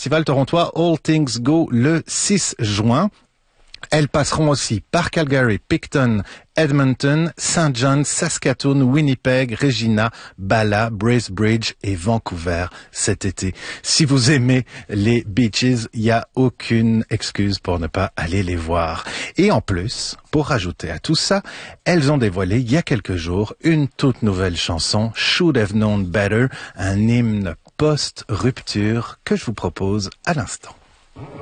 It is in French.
festival torontois All Things Go le 6 juin. Elles passeront aussi par Calgary, Picton, Edmonton, Saint John, Saskatoon, Winnipeg, Regina, Bala, Bracebridge et Vancouver cet été. Si vous aimez les beaches, il n'y a aucune excuse pour ne pas aller les voir. Et en plus, pour rajouter à tout ça, elles ont dévoilé il y a quelques jours une toute nouvelle chanson, Should Have Known Better, un hymne post-rupture que je vous propose à l'instant.